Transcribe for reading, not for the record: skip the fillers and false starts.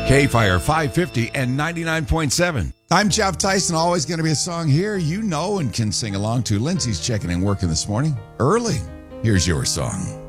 K-Fire 550 and 99.7. I'm Jeff Tyson. Always going to be a song here you know and can sing along to. Lindsay's checking in working this morning early. Here's your song.